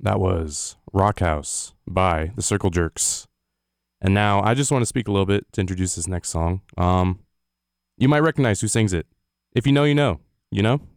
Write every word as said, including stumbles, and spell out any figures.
That was Rock House by the Circle Jerks. And now I just want to speak a little bit to introduce this next song. Um, you might recognize who sings it. If you know, you know. You know?